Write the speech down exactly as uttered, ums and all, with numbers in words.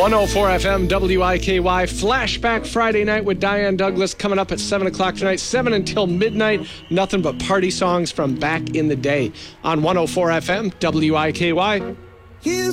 one oh four F M W I K Y Flashback Friday night with Diane Douglas coming up at seven o'clock tonight, seven until midnight. Nothing but party songs from back in the day on one oh four F M W I K Y. Here's